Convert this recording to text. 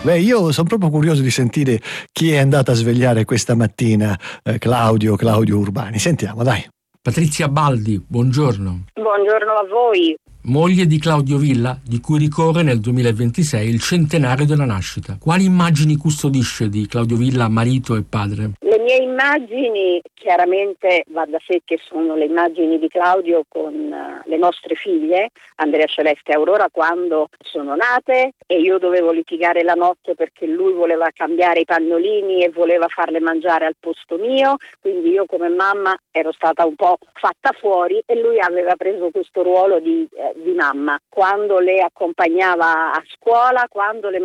Beh, io sono proprio curioso di sentire chi è andato a svegliare questa mattina Claudio Urbani. Sentiamo, dai. Patrizia Baldi, buongiorno. Buongiorno a voi. Moglie di Claudio Villa, di cui ricorre nel 2026 il centenario della nascita. Quali immagini custodisce di Claudio Villa, marito e padre? Le mie immagini, chiaramente va da sé che sono le immagini di Claudio con le nostre figlie, Andrea, Celeste e Aurora, quando sono nate e io dovevo litigare la notte perché lui voleva cambiare i pannolini e voleva farle mangiare al posto mio, quindi io come mamma ero stata un po' fatta fuori e lui aveva preso questo ruolo di mamma, quando le accompagnava a scuola, quando le